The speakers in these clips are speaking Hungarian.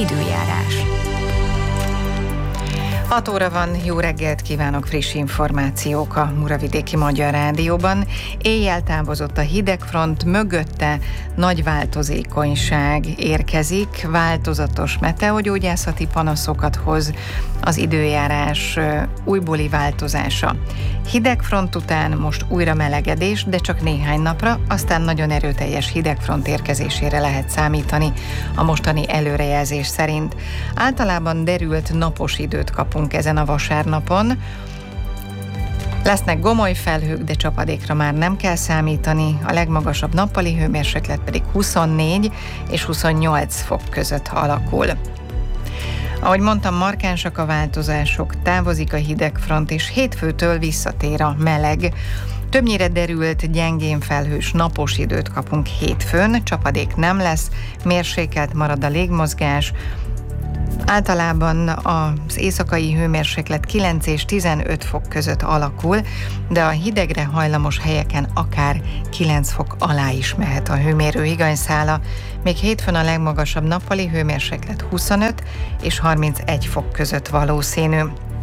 Időjárás. 6 óra van, jó reggelt kívánok, friss információk a Muravidéki Magyar Rádióban. Éjjel távozott a hidegfront, mögötte nagy változékonyság érkezik, változatos meteogyógyászati panaszokat hoz az időjárás újbóli változása. Hidegfront után most újra melegedés, de csak néhány napra, aztán nagyon erőteljes hidegfront érkezésére lehet számítani a mostani előrejelzés szerint. Általában derült napos időt kapunk ezen a vasárnapon. Lesznek gomoly felhők, de csapadékra már nem kell számítani, a legmagasabb nappali hőmérséklet pedig 24 és 28 fok között alakul. Ahogy mondtam, markánsak a változások, távozik a hidegfront, és hétfőtől visszatér a meleg. Többnyire derült, gyengén felhős napos időt kapunk hétfőn, csapadék nem lesz, mérsékelt marad a légmozgás. Általában az éjszakai hőmérséklet 9 és 15 fok között alakul, de a hidegre hajlamos helyeken akár 9 fok alá is mehet a hőmérő higanyszála. Még hétfőn a legmagasabb nappali hőmérséklet 25 és 31 fok között valószínű.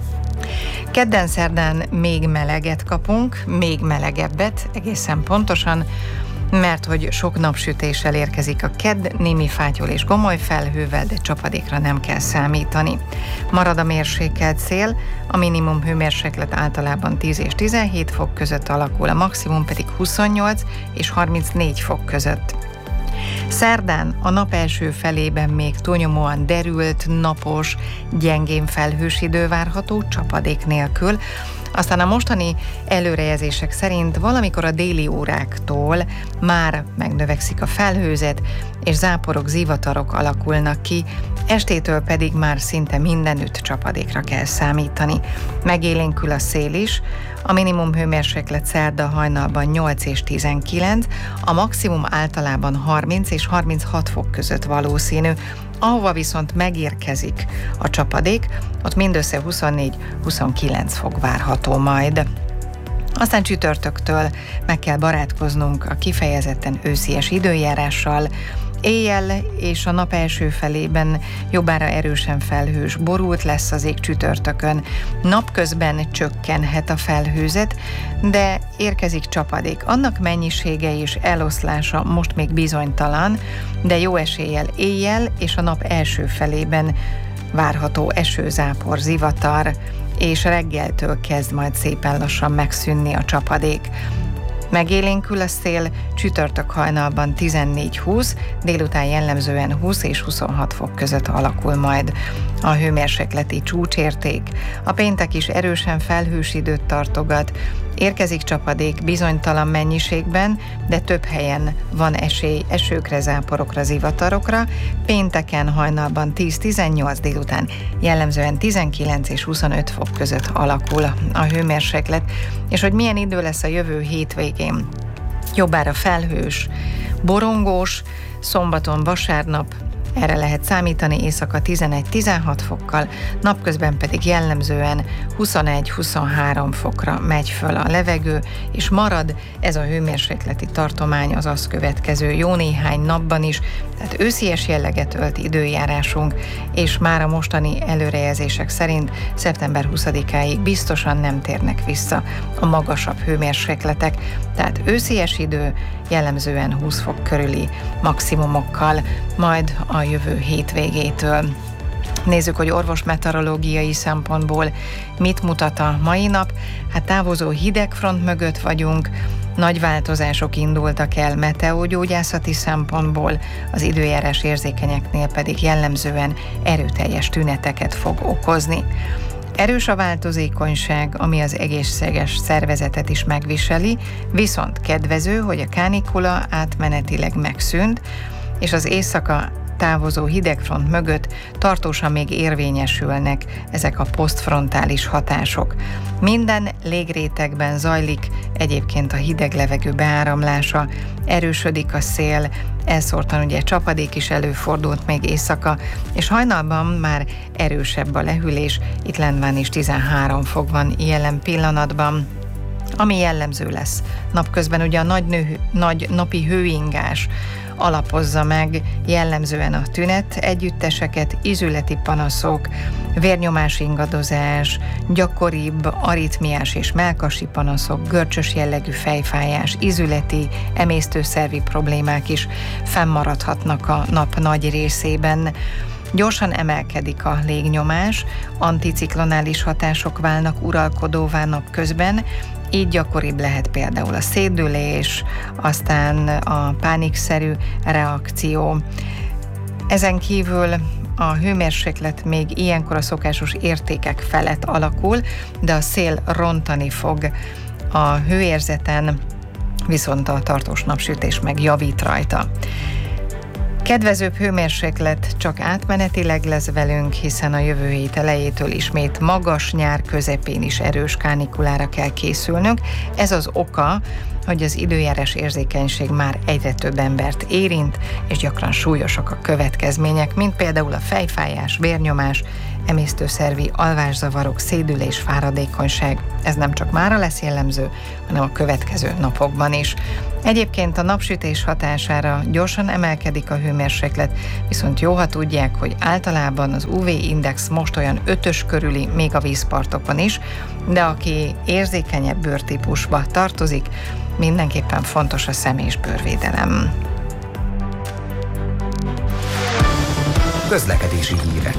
Kedden, szerdán még meleget kapunk, még melegebbet, egészen pontosan, mert hogy sok napsütéssel érkezik a kedd, némi fátyol és gomoly felhővel, de csapadékra nem kell számítani. Marad a mérsékelt szél, a minimum hőmérséklet általában 10 és 17 fok között alakul, a maximum pedig 28 és 34 fok között. Szerdán a nap első felében még túlnyomóan derült, napos, gyengén felhős idő várható, csapadék nélkül. Aztán a mostani előrejelzések szerint valamikor a déli óráktól már megnövekszik a felhőzet, és záporok, zivatarok alakulnak ki, estétől pedig már szinte mindenütt csapadékra kell számítani. Megélénkül a szél is, a minimum hőmérséklet szerda hajnalban 8 és 19, a maximum általában 30 és 36 fok között valószínű. Ahova viszont megérkezik a csapadék, ott mindössze 24-29 fok várható majd. Aztán csütörtöktől meg kell barátkoznunk a kifejezetten őszies időjárással. Éjjel és a nap első felében jobbára erősen felhős, borult lesz az ég csütörtökön. Napközben csökkenhet a felhőzet, de érkezik csapadék. Annak mennyisége és eloszlása most még bizonytalan, de jó eséllyel éjjel és a nap első felében várható eső, zápor, zivatar, és reggeltől kezd majd szépen lassan megszűnni a csapadék. Megélénkül a szél, csütörtök hajnalban 14-20, délután jellemzően 20 és 26 fok között alakul majd a hőmérsékleti csúcsérték. A péntek is erősen felhős időt tartogat, érkezik csapadék bizonytalan mennyiségben, de több helyen van esély esőkre, záporokra, zivatarokra. Pénteken hajnalban 10-18, délután jellemzően 19 és 25 fok között alakul a hőmérséklet. És hogy milyen idő lesz a jövő hétvégén? Jobbára felhős, borongós, szombaton, vasárnap erre lehet számítani, éjszaka 11-16 fokkal, napközben pedig jellemzően 21-23 fokra megy föl a levegő, és marad ez a hőmérsékleti tartomány az azt következő jó néhány napban is, tehát őszies jelleget ölt időjárásunk, és már a mostani előrejelzések szerint szeptember 20-áig biztosan nem térnek vissza a magasabb hőmérsékletek, tehát őszies idő, jellemzően 20 fok körüli maximumokkal, majd a jövő hétvégétől. Nézzük, hogy orvosmeteorológiai szempontból mit mutat a mai nap. Hát távozó hidegfront mögött vagyunk, nagy változások indultak el meteogyógyászati szempontból, az időjárás érzékenyeknél pedig jellemzően erőteljes tüneteket fog okozni. Erős a változékonyság, ami az egészséges szervezetet is megviseli, viszont kedvező, hogy a kánikula átmenetileg megszűnt, és az éjszaka távozó hidegfront mögött tartósan még érvényesülnek ezek a posztfrontális hatások. Minden légrétegben zajlik egyébként a hideg levegő beáramlása, erősödik a szél, elszórtan ugye csapadék is előfordult még éjszaka, és hajnalban már erősebb a lehűlés, itt lentván is 13 fok van jelen pillanatban. Ami jellemző lesz napközben, ugye a nagy napi hőingás, alapozza meg jellemzően a tünet együtteseket, ízületi panaszok, vérnyomás ingadozás, gyakoribb aritmiás és mellkasi panaszok, görcsös jellegű fejfájás, ízületi, emésztőszervi problémák is fennmaradhatnak a nap nagy részében. Gyorsan emelkedik a légnyomás, anticiklonális hatások válnak uralkodóvá napközben, így gyakoribb lehet például a szédülés, aztán a pánikszerű reakció. Ezen kívül a hőmérséklet még ilyenkor a szokásos értékek felett alakul, de a szél rontani fog a hőérzeten, viszont a tartós napsütés meg javít rajta. Kedvezőbb hőmérséklet csak átmenetileg lesz velünk, hiszen a jövő hét elejétől ismét magas nyár közepén is erős kánikulára kell készülnünk. Ez az oka, hogy az időjárás érzékenység már egyre több embert érint, és gyakran súlyosak a következmények, mint például a fejfájás, vérnyomás, emésztőszervi alvászavarok, szédülés, fáradékonyság. Ez nem csak mára lesz jellemző, hanem a következő napokban is. Egyébként a napsütés hatására gyorsan emelkedik a hőmérséklet, viszont jó, ha tudják, hogy általában az UV-index most olyan 5-ös körüli, még a vízpartokon is, de aki érzékenyebb bőrtípusba tartozik, mindenképpen fontos a szem- és bőrvédelem. Közlekedési hírek.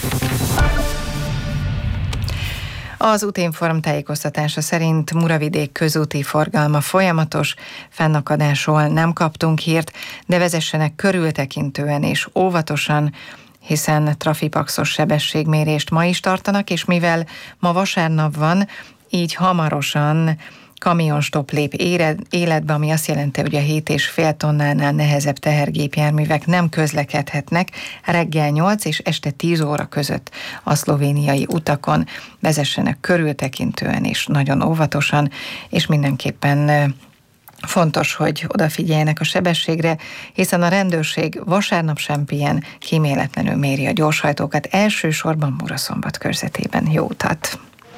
Az Útinform tájékoztatása szerint Muravidék közúti forgalma folyamatos, fennakadásról nem kaptunk hírt, de vezessenek körültekintően és óvatosan, hiszen trafipaxos sebességmérést ma is tartanak, és mivel ma vasárnap van, így hamarosan kamionstop lép életbe, ami azt jelenti, hogy a 7,5 tonnánál nehezebb tehergépjárművek nem közlekedhetnek reggel 8 és este 10 óra között a szlovéniai utakon. Vezessenek körültekintően és nagyon óvatosan, és mindenképpen fontos, hogy odafigyeljenek a sebességre, hiszen a rendőrség vasárnap sem pihen, kíméletlenül méri a gyorshajtókat, elsősorban Muraszombat körzetében. Jó utat!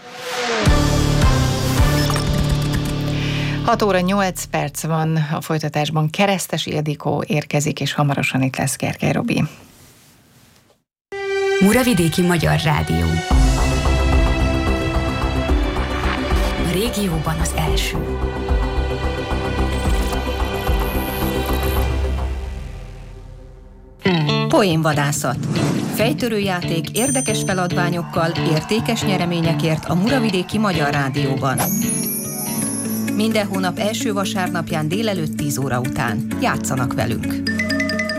6 óra 8 perc van a folytatásban. Keresztes Ildikó érkezik, és hamarosan itt lesz Gergely Robi. Muravidéki Magyar Rádió. A régióban az első. Poénvadászat. Fejtörőjáték érdekes feladványokkal, értékes nyereményekért a Muravidéki Magyar Rádióban. Minden hónap első vasárnapján délelőtt 10 óra után. Játszanak velünk!